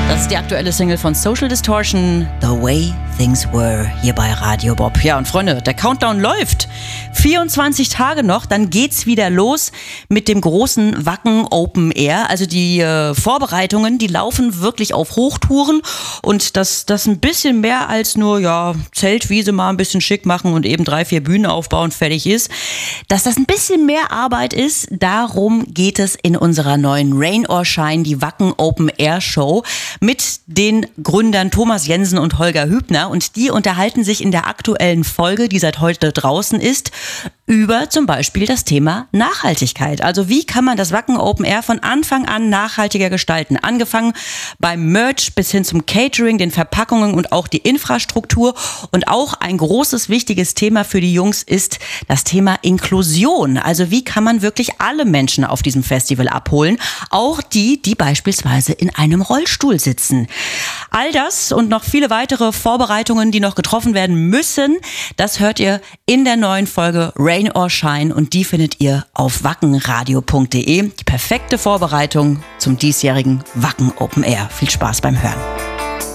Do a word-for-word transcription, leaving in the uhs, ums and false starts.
Das ist die aktuelle Single von Social Distortion, The Way Things Were, hier bei Radio Bob. Ja, und Freunde, der Countdown läuft. vierundzwanzig Tage noch, dann geht's wieder los mit dem großen Wacken Open Air. Also die äh, Vorbereitungen, die laufen wirklich auf Hochtouren und dass das ein bisschen mehr als nur, ja, Zeltwiese mal ein bisschen schick machen und eben drei, vier Bühnen aufbauen, fertig ist. Dass das ein bisschen mehr Arbeit ist, darum geht es in unserer neuen Rain or Shine, die Wacken Open Air Show mit den Gründern Thomas Jensen und Holger Hübner, und die unterhalten sich in der aktuellen Folge, die seit heute draußen ist, über zum Beispiel das Thema Nachhaltigkeit. Also wie kann man das Wacken Open Air von Anfang an nachhaltiger gestalten? Angefangen beim Merch bis hin zum Catering, den Verpackungen und auch die Infrastruktur. Und auch ein großes, wichtiges Thema für die Jungs ist das Thema Inklusion. Also wie kann man wirklich alle Menschen auf diesem Festival abholen? Auch die, die beispielsweise in einem Rollstuhl sitzen. All das und noch viele weitere Vorbereitungen, die noch getroffen werden müssen, das hört ihr in der neuen Folge Rain or Shine, und die findet ihr auf wackenradio punkt de. Die perfekte Vorbereitung zum diesjährigen Wacken Open Air. Viel Spaß beim Hören.